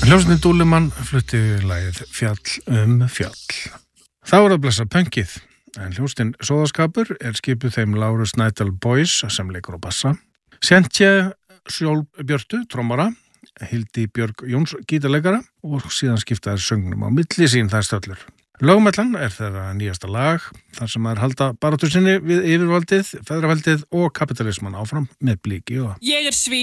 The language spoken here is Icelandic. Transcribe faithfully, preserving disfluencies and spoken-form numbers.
Hljómsveitin Dúllumann flutti lagið Fjall um fjall. Það var að blessa pönkið, en hljómsveitin Sóðaskapur er skipuð þeim Lárus Snædal Boys sem leikur á bassa, Sentje Sjólbjörtu trommara, Hildi Björg Jóns gítarleikara og síðan skiptaði söngnum á milli sín þær stöllur. Lögmellan er þeirra nýjasta lag, þar sem þær halda baráttu sinni við yfirvaldið, feðraveldið og kapitalisman áfram með blíki og... Ég er svín.